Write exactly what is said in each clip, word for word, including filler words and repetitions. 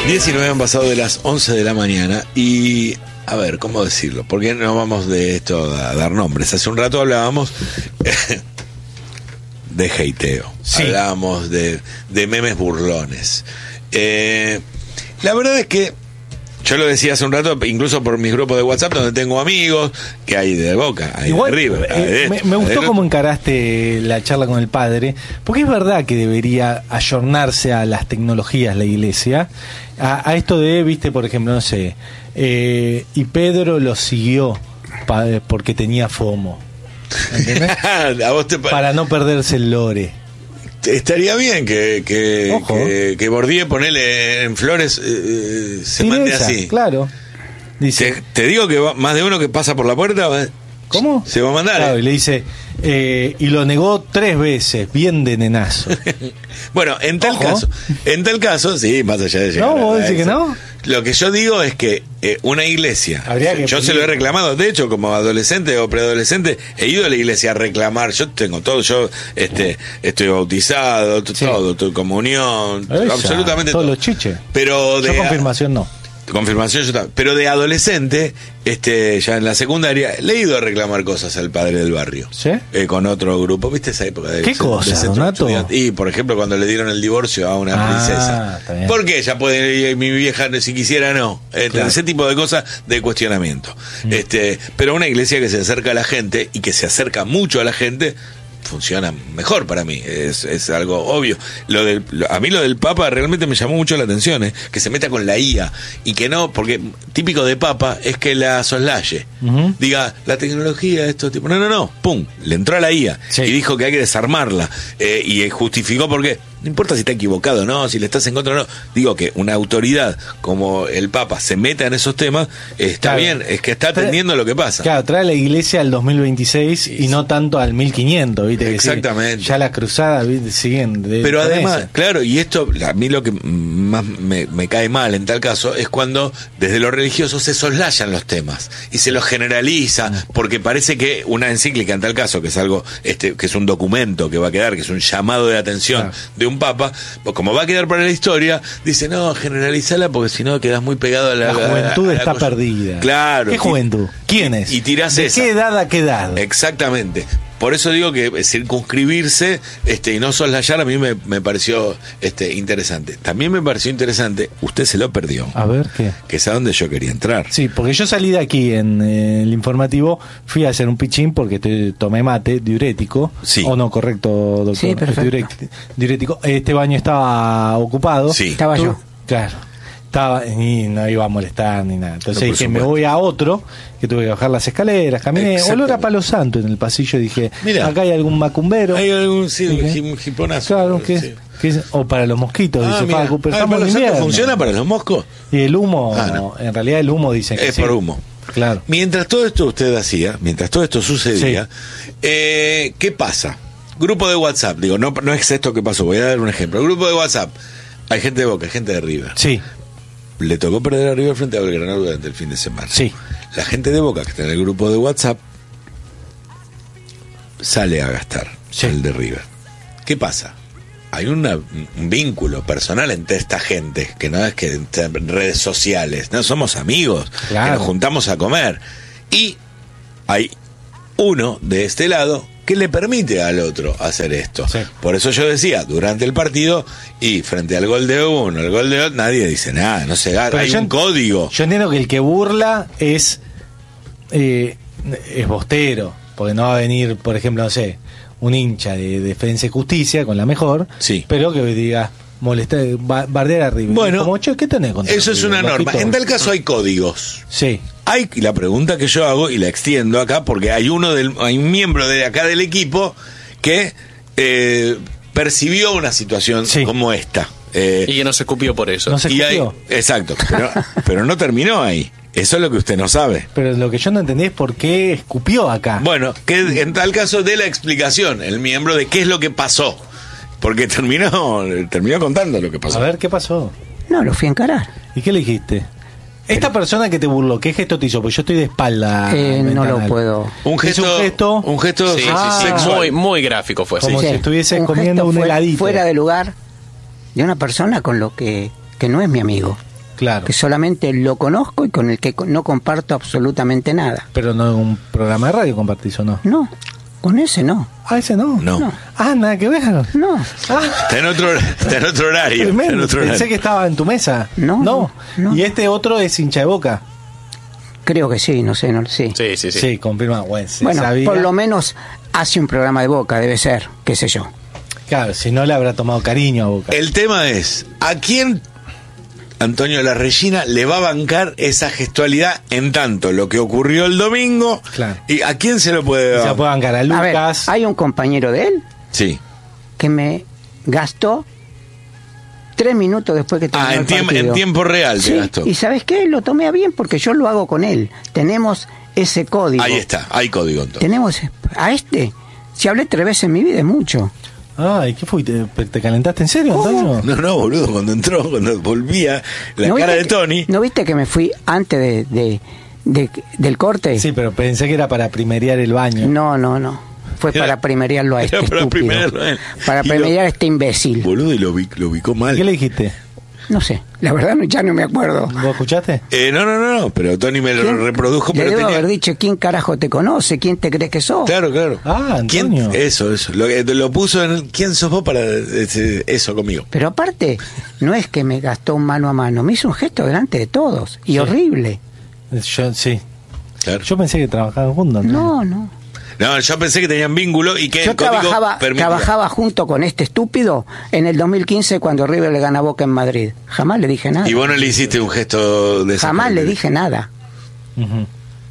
diecinueve han pasado de las once de la mañana y, a ver, ¿cómo decirlo? Porque no vamos de esto a dar nombres. Hace un rato hablábamos de hateo, sí. Hablábamos de, de memes burlones. Eh, la verdad es que yo lo decía hace un rato, incluso por mis grupos de WhatsApp, donde tengo amigos, que hay de Boca, hay Igual, de River. Eh, de esto, me, me gustó cómo encaraste la charla con el padre, porque es verdad que debería ayornarse a las tecnologías la iglesia, a, a esto de, viste, por ejemplo, no sé, eh, y Pedro lo siguió pa, porque tenía FOMO, ¿entendés? ¿A vos te pa- Para no perderse el lore. Estaría bien que que, que, que Bordier, ponele en Flores, eh, se Tiresa, mande así. Claro. Dice, te, te digo que va, más de uno que pasa por la puerta va, ¿cómo? Se va a mandar. Claro, eh. y le dice, eh, y lo negó tres veces, bien de nenazo. Bueno, en tal Ojo. caso, en tal caso, sí, más allá de llegar No, vos decís que no. Lo que yo digo es que eh, una iglesia, que yo se lo he reclamado, de hecho, como adolescente o preadolescente, he ido a la iglesia a reclamar, yo tengo todo, yo este estoy bautizado, sí. todo, tu comunión, Esa, absolutamente todos todo. los chiches. Pero de yo confirmación no. Confirmación yo también. Pero de adolescente, este, ya en la secundaria, le he ido a reclamar cosas al padre del barrio. ¿Sí? Eh, con otro grupo. ¿Viste esa época? De, ¿Qué de, cosa, de Donato? Y, por ejemplo, cuando le dieron el divorcio a una ah, princesa. ¿Por qué ella puede, mi vieja, si quisiera, no? Este, claro. Ese tipo de cosas de cuestionamiento. Mm. Este, pero una iglesia que se acerca a la gente y que se acerca mucho a la gente, funciona mejor para mí, es, es algo obvio. Lo del, lo, a mí lo del Papa realmente me llamó mucho la atención, ¿eh? Que se meta con la I A y que no, porque típico de Papa es que la soslaye, uh-huh. diga la tecnología, esto tipo, no, no, no, pum, le entró a la I A sí. y dijo que hay que desarmarla eh, y justificó por qué. No importa si está equivocado o no, si le estás en contra o no. Digo que una autoridad como el Papa se meta en esos temas, está claro. bien, es que está atendiendo trae, lo que pasa. Claro, trae la iglesia al dos mil veintiséis sí, y sí. no tanto al mil quinientos, ¿viste? Exactamente. Que sí, ya las cruzadas siguen. De, Pero además, esa. claro, y esto, a mí lo que más me, me cae mal en tal caso es cuando desde lo religioso se soslayan los temas y se los generaliza, mm. porque parece que una encíclica en tal caso, que es algo, este, que es un documento que va a quedar, que es un llamado de atención claro. de un papa, como va a quedar para la historia, dice, no, generalizala porque si no quedas muy pegado a la... La juventud a, a está la perdida. Claro. ¿Qué juventud? ¿Quién es? Y, y tirás ¿De esa. qué edad a qué edad? Exactamente. Por eso digo que circunscribirse este, y no soslayar a mí me, me pareció este, interesante. También me pareció interesante, usted se lo perdió. A ver, ¿qué? Que es a donde yo quería entrar. Sí, porque yo salí de aquí en eh, el informativo, fui a hacer un pichín porque te, tomé mate, diurético. Sí. ¿O no, correcto, doctor? Sí, perfecto. Diurético. Este baño estaba ocupado. Sí. Estaba ¿Tú? yo. Claro. Estaba, y no iba a molestar ni nada. Entonces no, dije, supuesto. me voy a otro, que tuve que bajar las escaleras, caminé, olor a palo santo en el pasillo, dije, Mirá, acá hay algún macumbero. Hay algún sí, un jiponazo. Claro, que, sí. que es, o para los mosquitos, ah, dice Facu, pero ah, estamos en invierno. ¿Funciona para los moscos? Y el humo, ah, no. en realidad el humo dicen que es sí. por humo. Claro. Mientras todo esto usted hacía, mientras todo esto sucedía, sí. eh, ¿qué pasa? Grupo de WhatsApp, digo, no, no es esto que pasó, voy a dar un ejemplo. Grupo de WhatsApp, hay gente de Boca, hay gente de River. Sí. Le tocó perder a River frente a Belgrano durante el fin de semana. Sí. La gente de Boca que está en el grupo de WhatsApp sale a gastar sí. el de River. ¿Qué pasa? Hay una, un vínculo personal entre esta gente, que no es que en redes sociales, no somos amigos, claro. que nos juntamos a comer. Y hay uno de este lado que le permite al otro hacer esto. Sí. Por eso yo decía, durante el partido y frente al gol de uno, el gol de otro, nadie dice nada, no se gana, hay yo, un código. Yo entiendo que el que burla es eh, es bostero, porque no va a venir, por ejemplo, no sé, un hincha de Defensa y Justicia con la mejor, sí. pero que diga molestar, bardear a River. Bueno, como, che, ¿qué tenés contra eso River? Es una norma. En tal caso hay códigos. Sí. Hay la pregunta que yo hago y la extiendo acá porque hay uno del, hay un miembro de acá del equipo que eh, percibió una situación sí. como esta. Eh, y que no se escupió por eso. No se y escupió. Hay, exacto, pero, pero no terminó ahí. Eso es lo que usted no sabe. Pero lo que yo no entendí es por qué escupió acá. Bueno, que en tal caso dé la explicación, el miembro de qué es lo que pasó. Porque terminó, terminó contando lo que pasó. A ver, ¿qué pasó? No, lo fui a encarar. ¿Y qué le dijiste? Esta persona que te burló, ¿qué gesto te hizo? Porque yo estoy de espalda. Eh, no lo puedo. Un gesto, un gesto, un gesto sí, ah, sí, sí, muy, muy gráfico fue. Como sí. si estuviese un comiendo un fuera, heladito. Fuera de lugar de una persona con lo que, que no es mi amigo. Claro. Que solamente lo conozco y con el que no comparto absolutamente nada. Pero no en un programa de radio compartís, ¿o no? No, con ese no. Ah, ese no. No. No. Ah, nada que ver. No. Ah, Está en otro, está en otro horario. Está en tremendo. otro Pensé horario. que estaba en tu mesa. No, no. no. Y este otro es hincha de Boca. Creo que sí, no sé, no sí. Sí, sí, sí. Sí, confirma. Bueno, se Bueno, sabía. por lo menos hace un programa de Boca, debe ser, qué sé yo. Claro, si no le habrá tomado cariño a Boca. El tema es, ¿a quién Antonio La Regina le va a bancar esa gestualidad en tanto lo que ocurrió el domingo? Claro. ¿Y a quién se lo puede Se dar? la puede bancar a A ver, Lucas. hay un compañero de él Sí. que me gastó tres minutos después que terminó Ah, en, el tiemp- partido. en tiempo real Sí, te gastó. y ¿sabes qué? Lo tomé a bien porque yo lo hago con él. Tenemos ese código. Ahí está, hay código entonces. Tenemos a este. Si hablé tres veces en mi vida es mucho. Ay, ¿qué fue? ¿Te, te calentaste en serio, Antonio? No, no, boludo, cuando entró, cuando volvía, la ¿No cara de viste que- Tony. ¿No viste que me fui antes de, de- de- del corte? Sí, pero pensé que era para primerear el baño. No, no, no. Fue Era- para primerearlo a era este para estúpido. primerearlo a él. Para Y lo- primerear a este imbécil. Boludo, y lo, ubi- lo ubicó mal. ¿Qué le dijiste? No sé, la verdad no, ya no me acuerdo. ¿Vos escuchaste? Eh, no, no, no, no, pero Tony me lo ¿Quién? reprodujo, Le pero debo tenía... haber dicho quién carajo te conoce, quién te crees que sos. Claro, claro. Ah, ¿Quién? Antonio. Eso, eso. Lo, eh, lo puso en... el- ¿Quién sos vos para ese- eso conmigo? Pero aparte, no es que me gastó un mano a mano, me hizo un gesto delante de todos. Y Sí. horrible. Yo, sí. Claro. Yo pensé que trabajaban juntos. Antonio. No, no. No, yo pensé que tenían vínculo y que Yo el código trabajaba, permitía. trabajaba junto con este estúpido en el dos mil quince cuando River le gana a Boca en Madrid. Jamás le dije nada. Y vos no le hiciste un gesto de esa Jamás le característica. dije nada. Ujú.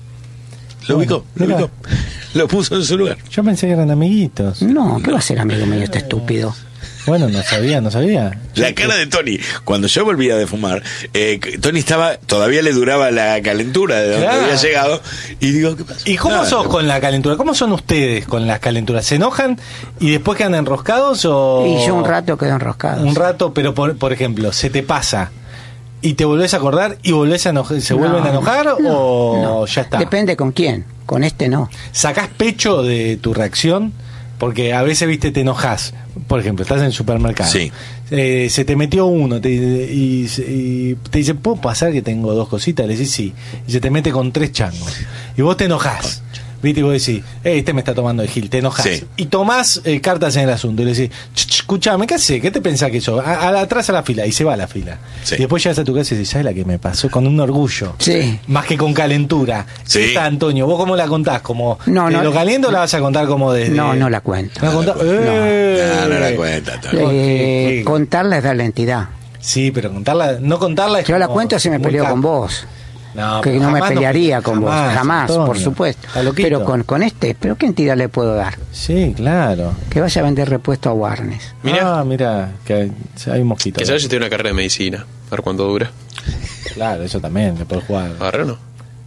Lo ubicó, lo Mirá. ubicó. Lo puso en su lugar. Yo pensé que eran amiguitos. No, ¿qué va a ser amigo mío este estúpido? Bueno, no sabía, no sabía. La cara de Tony, cuando yo volvía de fumar, eh, Tony estaba, todavía le duraba la calentura de donde Claro. había llegado, y digo, ¿qué pasó? ¿Y cómo Nada, sos no. con la calentura? ¿Cómo son ustedes con las calenturas? ¿Se enojan y después quedan enroscados o...? Y yo un rato quedo enroscado. Un rato, pero por, por ejemplo, se te pasa y te volvés a acordar y volvés a enojar, ¿se No, vuelven a enojar no, o no. ya está? Depende con quién. Con este no. ¿Sacás pecho de tu reacción? Porque a veces, viste, te enojas. Por ejemplo, estás en el supermercado. Sí. Eh, se te metió uno te, y, y te dice, ¿puedo pasar que tengo dos cositas? Le decís sí. Y se te mete con tres changos. Y vos te enojás. ¿Viste? Y vos decís, eh, este me está tomando de gil. Te enojás. Sí. Y tomás eh, cartas en el asunto. Y le decís, "Ch, ch, escuchame, ¿qué haces? ¿Qué te pensás que sos? A, a- atrás a la fila. Y se va a la fila. Sí. Y después llegas a tu casa y dices, ¿sabes la que me pasó? Con un orgullo. Sí. Más que con calentura. Sí. Esta, Antonio, ¿vos cómo la contás? ¿Como No, de no. lo caliente o la vas a contar como desde...? No, no la cuento. ¿No la contás? No la cuento. ¡Eh! No, no la cuenta, Tony. Eh, ¿Qué? contarla es dar la entidad. Sí, pero contarla, no contarla es Yo la como cuento si me muy peleo cap- con vos. No, que pero no me jamás pelearía con vos. Jamás, Antonio. por supuesto. Está loquito. Pero con, con este, ¿pero qué entidad le puedo dar? Sí, claro. Que vaya a vender repuesto a Warnes. Mirá. Ah, mira, que hay, hay un mosquito. Que sabes si tiene una carrera de medicina. A ver cuánto dura. Claro, eso también, le puedes jugar. Agarré o no. Sí,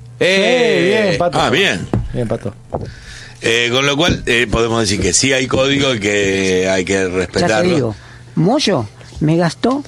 ¡Eh! bien, Pato. Ah, bien. Bien, Pato. Eh, con lo cual, eh, podemos decir que sí hay código y que hay que Ya te respetarlo. digo, Moyo me gastó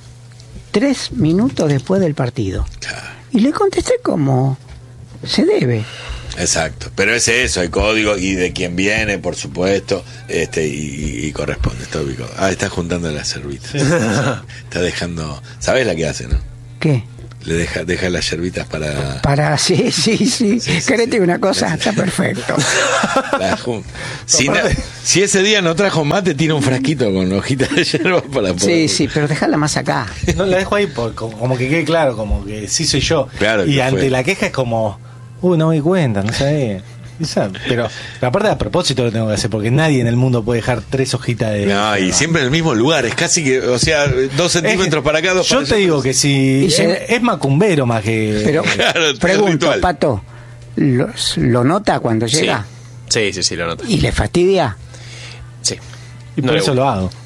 tres minutos después del partido. Y le contesté como se debe. Exacto, pero es eso, hay código y de quién viene, por supuesto, este y, y corresponde, está ubicado. Ah, está juntando las cervitas. Está dejando, ¿sabés la que hace, no? ¿Qué? Le deja deja las yerbitas para Para, sí, sí, sí. Sí, sí, Querete sí. una cosa, Sí, sí. está perfecto. la jun- si, no- si ese día no trajo mate, tiene un frasquito con hojitas de yerba para poder. Sí, sí, pero dejala más acá. No, la dejo ahí por, como, como que quede claro, como que sí soy yo. Claro y que ante fue. la queja es como, uy, no me di cuenta, no sabía. Esa- Pero, pero aparte a propósito lo tengo que hacer, porque nadie en el mundo puede dejar tres hojitas de... No, y siempre en el mismo lugar, es casi que, o sea, dos centímetros para acá, dos Yo para te allá. digo que si Y es, se- es macumbero más que... Pero Claro, es pregunto, ritual. Pato, ¿lo, lo nota cuando Sí. llega? Sí, sí, sí, lo noto. ¿Y le fastidia? Sí. y No por le eso gusta. lo hago.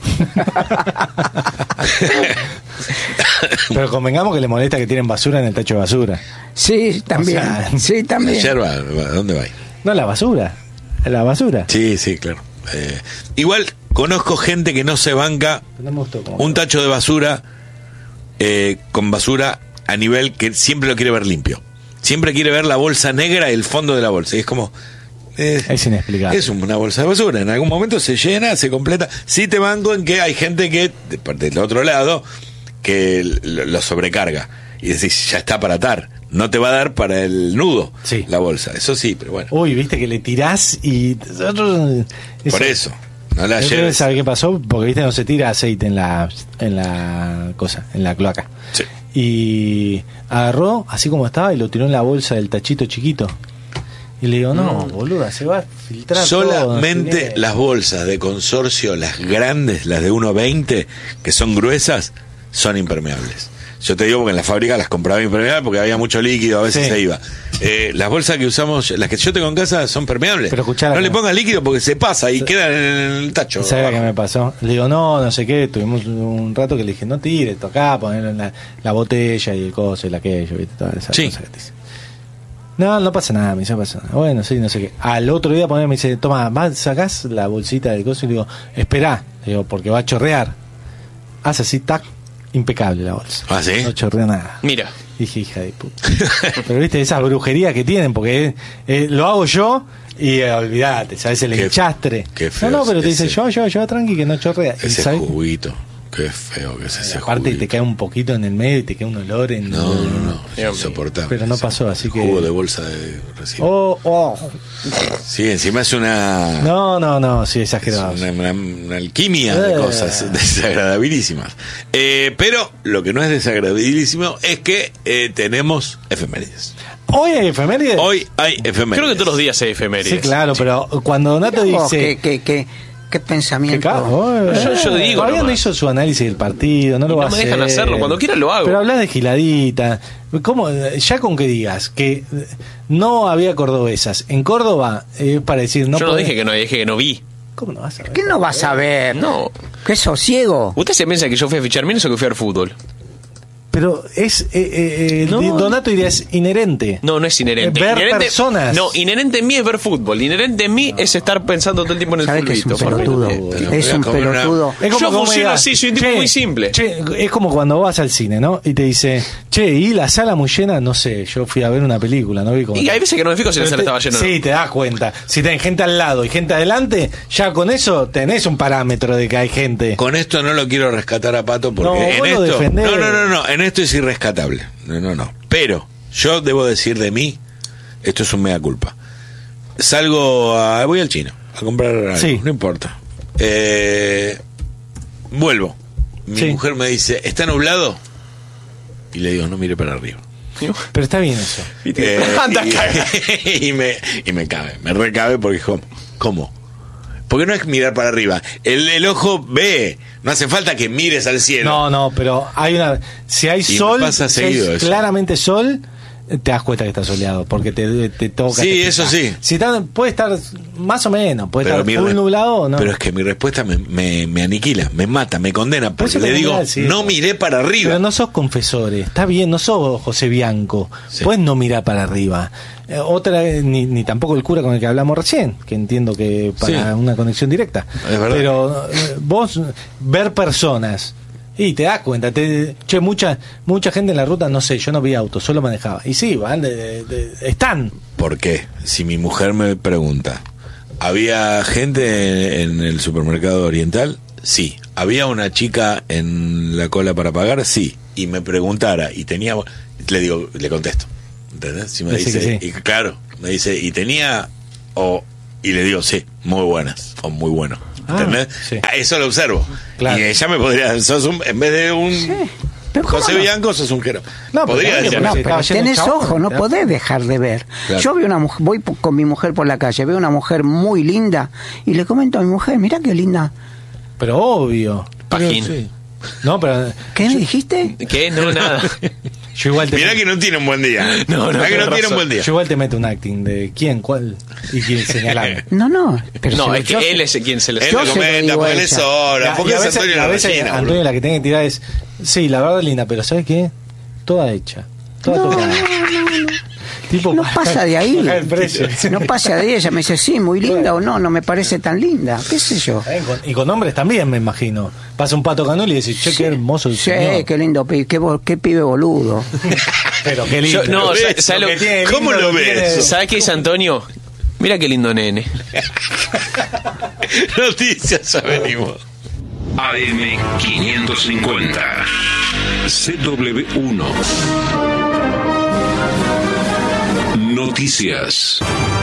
Pero convengamos que le molesta que tienen basura en el tacho de basura. Sí, también. O sea, sí, La también. yerba, ¿a dónde va? No, la basura. La basura. Sí, sí, claro. Eh, igual conozco gente que no se banca No me gustó como- un tacho de basura eh, con basura a nivel que siempre lo quiere ver limpio. Siempre quiere ver la bolsa negra y el fondo de la bolsa. Y es como... eh, Es inexplicable. es una bolsa de basura. En algún momento se llena, se completa. Sí te banco en que hay gente que, de parte del otro lado, que lo, lo sobrecarga. y decís, ya está para atar. No te va a dar para el nudo Sí. la bolsa. Eso sí, pero bueno. Uy, viste que le tirás y... Por eso. No la Yo lleves. ¿Sabe qué pasó? Porque viste no se tira aceite en la en la cosa, en la cloaca. Sí. Y agarró así como estaba y lo tiró en la bolsa del tachito chiquito. Y le digo, no, boluda, se va a filtrar todo, Solamente no sé qué. las bolsas de consorcio, las grandes, las de uno veinte, que son gruesas, son impermeables. Yo te digo porque en la fábrica las compraba impermeables porque había mucho líquido, a veces Sí. se iba. Eh, las bolsas que usamos, las que yo tengo en casa, son permeables. Pero escuchá la no le que- pongas líquido porque se pasa y queda en el tacho. ¿Sabes qué me pasó? Le digo, no, no sé qué. Tuvimos un rato que le dije, no tires, tocá, ponerlo en la, la botella y el coso y el aquello, ¿viste? Todas esas Sí. cosas que te dicen. No, no pasa nada, me dice, no pasa nada. Bueno, sí, no sé qué. Al otro día poner, me dice, toma, vas, sacás la bolsita del coso y le digo, esperá, le digo, porque va a chorrear. Hace así, tac, impecable la bolsa. ¿Ah, sí? No chorrea nada. Mira. Dije, hija de puta. Pero viste, esas brujerías que tienen, porque eh, eh, lo hago yo y eh, olvídate, ¿sabes? El Qué- enchastre. qué feo no, no, pero te ese- dice, yo, yo, yo, tranqui, que no chorrea. Y Ese ¿sabes? juguito. Qué feo que es ese Aparte juguito. te cae un poquito en el medio y te queda un olor en... No, no, no. Dios Es insoportable. Pero no Ese pasó, así que- Jugo de bolsa de recibo. Oh, oh. Sí, encima es una... No, no, no, sí, Es exagerado. una, una- una alquimia de Eh. cosas desagradabilísimas. Eh, pero lo que no es desagradabilísimo es que eh, tenemos efemérides. Hoy hay efemérides. Hoy hay efemérides. Creo que todos los días hay efemérides. Sí, claro, pero cuando Donato Mirá vos, dice... qué, qué, qué, qué que pensamiento. cago, eh, Yo- yo digo Todavía no nomás. hizo su análisis del partido, no lo Y va no a me hacer. dejan hacerlo, cuando quiera lo hago. Pero hablas de giladita. ¿Cómo? Ya con que digas que no había cordobesas. En Córdoba, es para decir, no Yo no podés- dije que no, dije que no vi. ¿Cómo no vas a ver? ¿Qué no vas a ver? No. ¿Qué sos ciego? ¿Usted se piensa que yo fui a fichar menos o que fui al fútbol? Pero es. Eh, eh, eh, No. Donato diría es inherente. No, no es inherente. Ver Inherente- personas. No, inherente en mí es ver fútbol. Inherente en mí es estar pensando todo el tiempo en el ¿Sabes que es un fulbito. pelotudo? Pero Es voy a un comer una- pelotudo. Es Yo que me funciono digas, así, soy un tipo muy simple. che, es como cuando vas al cine, ¿no? Y te dice, che, ¿y la sala muy llena? No sé, yo fui a ver una película, ¿no? Vi cómo Y hay veces que no me fijo si la Pero sala te- estaba llena o no. Sí, te das cuenta. Si tenés gente al lado y gente adelante, ya con eso tenés un parámetro de que hay gente. Con esto no lo quiero rescatar a Pato porque No, en vos lo esto defendés. no, no, no, no, en esto es irrescatable. No, no, no. Pero yo debo decir de mí, esto es un mea culpa. Salgo a, voy al chino a comprar algo, Sí. no importa. Eh, vuelvo. Mi Sí. mujer me dice, ¿está nublado? Y le digo, no mire para arriba. Pero está bien eso. Eh, Anda, caga. y, y me, y me cabe, me recabe porque ¿cómo? ¿Cómo? Porque no es mirar para arriba. El, el ojo ve. No hace falta que mires al cielo. No, no, pero hay una. Si hay Y me sol, pasa si hay seguido eso. claramente sol, te das cuenta que está soleado, porque te, te toca. Sí, te eso pica. sí. Si está, puede estar más o menos, puede Pero estar mi full re- nublado o no. Pero es que mi respuesta me, me, me aniquila, me mata, me condena. Por Porque eso le te digo, quería decir. no miré para arriba. Pero no sos confesores, está bien, no sos José Bianco, Sí. puedes no mirar para arriba. Eh, otra vez, ni, ni tampoco el cura con el que hablamos recién, que entiendo que para Sí. una conexión directa. Es verdad. Pero eh, vos ver personas y te das cuenta, te, che, mucha mucha gente en la ruta, no sé, yo no vi autos, solo manejaba. Y sí, van, de- de- de- están. ¿Por qué? Si mi mujer me pregunta, ¿había gente en el supermercado oriental? Sí. ¿Había una chica en la cola para pagar? Sí. Y me preguntara y tenía, le digo, le contesto. ¿Entendés? Si me Decí dice, que sí. y claro, me dice, y tenía, o, y le digo, sí, muy buenas, o muy bueno. Ah, ¿Entendés? sí. A eso lo observo. Claro. Y ella me podría, sos un, en vez de un Pero ¿cómo José no? Bianco, sos un jero. No, pero podría claro que decir. no. No, Sí, pero estaba lleno de tenés chabones, ojo, no claro. podés dejar de ver. Claro. Yo veo una mujer, voy p- con mi mujer por la calle, veo una mujer muy linda y le comento a mi mujer, mirá qué linda. Pero obvio. Pajín. Pero sí. No, pero ¿Qué me dijiste? ¿Qué? No, nada. yo igual te Mirá que no tiene un buen día. No, no, Mirá que no tenés tiene un razón. buen día. yo igual te meto un acting de quién, cuál y quién señalando. No, no. Pero No, se- es que yo- él es quien se le Él Yo lo se lo comenta, digo porque a él es ella. hora. Y Porque a es veces, Antonio a la veces Regina, Antonio boludo. la que tiene que tirar es, sí, la verdad es linda, pero ¿sabes qué? Toda hecha. Toda No, tocada. Tipo, no pasa de ahí. bajar el precio. No pasa de ahí. Ella me dice, sí, muy linda o no, no me parece tan linda. ¿Qué sé yo? Eh, con- Y con hombres también, me imagino. Pasa un Pato Canul y decís, che, qué hermoso el Sí, señor. qué lindo pibe, qué, bo- qué pibe boludo. Pero qué lindo. Yo- no, ¿Lo ¿sabes- ves? sabes Lo lo- que tiene ¿Cómo lindo lo tiene- ves? ¿Sabes qué dice Antonio? Mira qué lindo nene. Noticias, ya venimos. A M quinientos cincuenta. C W uno. Noticias.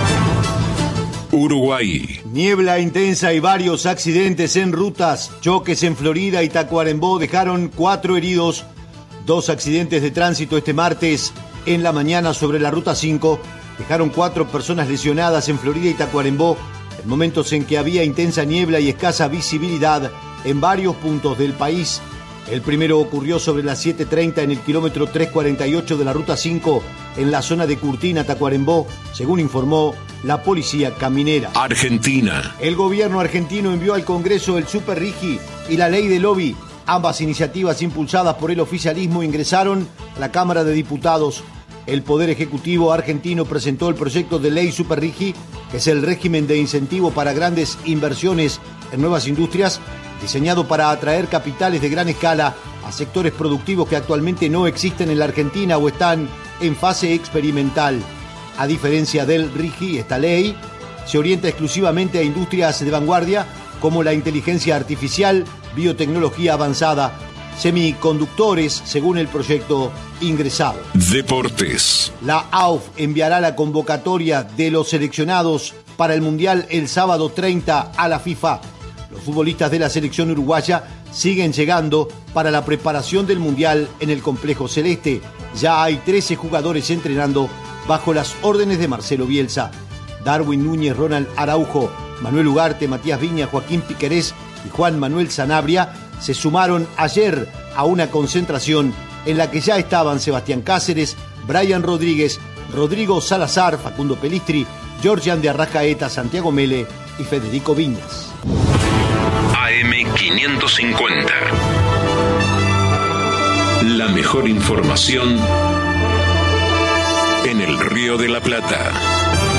Uruguay. Niebla intensa y varios accidentes en rutas. Choques en Florida y Tacuarembó dejaron cuatro heridos. Dos accidentes de tránsito este martes en la mañana sobre la Ruta cinco. Dejaron cuatro personas lesionadas en Florida y Tacuarembó en momentos en que había intensa niebla y escasa visibilidad en varios puntos del país. El primero ocurrió sobre las siete treinta en el kilómetro trescientos cuarenta y ocho de la Ruta cinco en la zona de Curtina, Tacuarembó, según informó la policía caminera. Argentina. El gobierno argentino envió al Congreso el Super Rigi y la ley de lobby. Ambas iniciativas impulsadas por el oficialismo ingresaron a la Cámara de Diputados. El Poder Ejecutivo argentino presentó el proyecto de ley Super Rigi, que es el régimen de incentivo para grandes inversiones en nuevas industrias, diseñado para atraer capitales de gran escala a sectores productivos que actualmente no existen en la Argentina o están en fase experimental. A diferencia del Rigi, esta ley se orienta exclusivamente a industrias de vanguardia como la inteligencia artificial, biotecnología avanzada, semiconductores, según el proyecto ingresado. Deportes. La A U F enviará la convocatoria de los seleccionados para el Mundial el sábado treinta a la FIFA. Los futbolistas de la selección uruguaya siguen llegando para la preparación del Mundial en el Complejo Celeste. Ya hay trece jugadores entrenando bajo las órdenes de Marcelo Bielsa. Darwin Núñez, Ronald Araujo, Manuel Ugarte, Matías Viña, Joaquín Piquerés y Juan Manuel Sanabria se sumaron ayer a una concentración en la que ya estaban Sebastián Cáceres, Brian Rodríguez, Rodrigo Salazar, Facundo Pelistri, Georgian de Arrascaeta, Santiago Mele y Federico Viñas. A M quinientos cincuenta. La mejor información en el Río de la Plata.